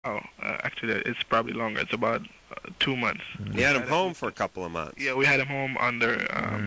Oh, actually, it's probably longer. It's about 2 months. You had him home for a couple of months. Yeah, we had him home under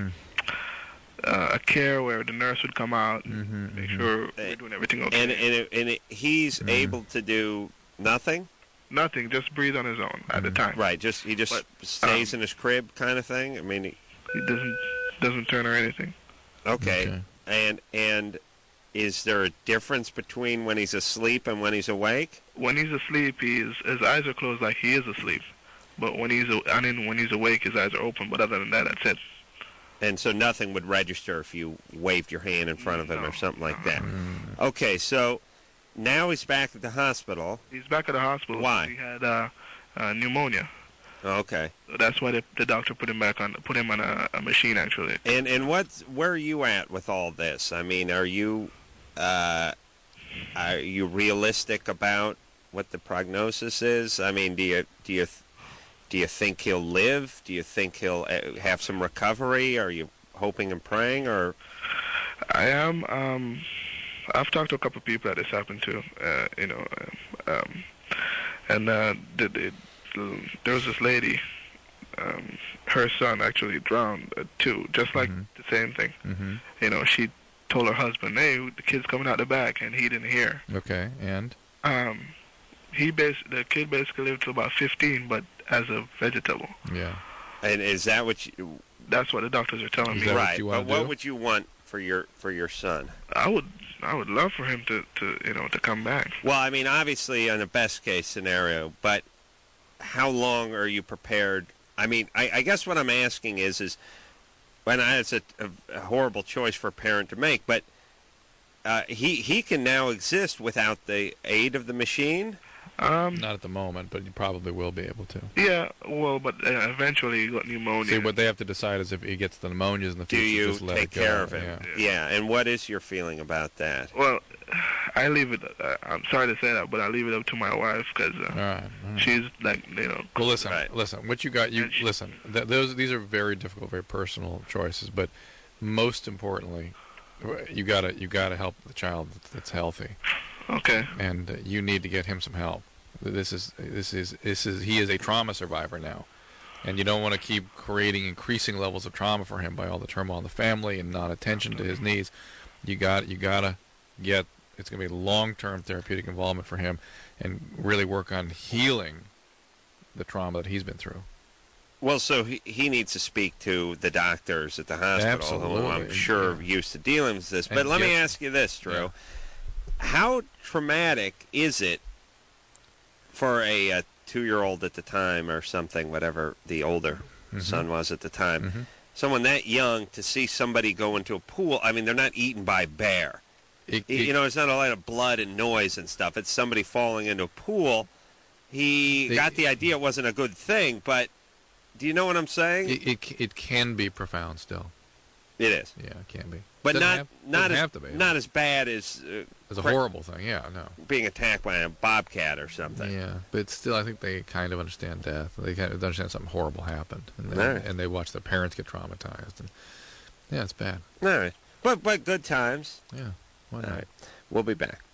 a care where the nurse would come out and make sure we're doing everything okay. And he's able to do nothing? Nothing, just breathe on his own at the time. Right, he just stays in his crib kind of thing? I mean, he doesn't turn or anything. Okay. And is there a difference between when he's asleep and when he's awake? When he's asleep, his eyes are closed like he is asleep. But when he's awake, his eyes are open. But other than that, that's it. And so nothing would register if you waved your hand in front of him or something like that. Okay, so now he's back at the hospital. He's back at the hospital. Why? He had pneumonia. Okay. So that's why the doctor put him on a machine, actually. And where are you at with all this? I mean, are you realistic about what the prognosis is? I mean, do you think he'll live? Do you think he'll have some recovery? Are you hoping and praying, or? I am. I've talked to a couple of people that this happened to. There was this lady. Her son actually drowned too, just like the same thing. She told her husband, "Hey, the kid's coming out the back," and he didn't hear. Okay, and the kid basically lived to about 15, but as a vegetable. Yeah. And is that what you? That's what the doctors are telling me. Right. But what would you want for your son? I would love for him to come back. Well, I mean, obviously, on a best case scenario, but how long are you prepared? I mean, I guess what I'm asking is when it's a horrible choice for a parent to make, but he can now exist without the aid of the machine? Not at the moment, but you probably will be able to. Yeah, well, but eventually he got pneumonia. See, what they have to decide is if he gets the pneumonias in the future, do you just let take it go. care of him? Yeah, and what is your feeling about that? Well, I leave it. I'm sorry to say that, but I leave it up to my wife because she's like, Well, listen. What you got? Listen. These are very difficult, very personal choices. But most importantly, you gotta help the child that's healthy. Okay. And you need to get him some help. He is a trauma survivor now, and you don't want to keep creating increasing levels of trauma for him by all the turmoil in the family and non-attention to his needs. You gotta get. It's going to be long-term therapeutic involvement for him, and really work on healing the trauma that he's been through. Well, so he needs to speak to the doctors at the hospital, who I'm sure used to dealing with this. But let me ask you this, Drew. Yeah. How traumatic is it for a 2-year-old at the time or something, whatever the older son was at the time, someone that young, to see somebody go into a pool? I mean, they're not eaten by a bear. It's not a lot of blood and noise and stuff. It's somebody falling into a pool. He got the idea it wasn't a good thing, but do you know what I'm saying? It can be profound still. It is. Yeah, it can be. But not as bad as a horrible thing. Yeah, no. Being attacked by a bobcat or something. Yeah, but still, I think they kind of understand death. They kind of understand something horrible happened, and they watch their parents get traumatized. And yeah, it's bad. All right, but good times. Yeah, why not? All right, we'll be back.